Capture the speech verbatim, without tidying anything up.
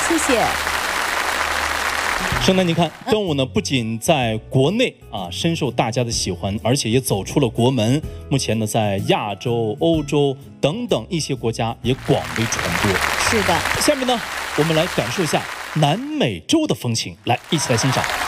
谢谢。 圣诞，您看，端午呢不仅在国内啊深受大家的喜欢，而且也走出了国门。目前呢，在亚洲、欧洲等等一些国家也广为传播。 是的， 下面呢，我们来感受一下南美洲的风情，来，一起来欣赏。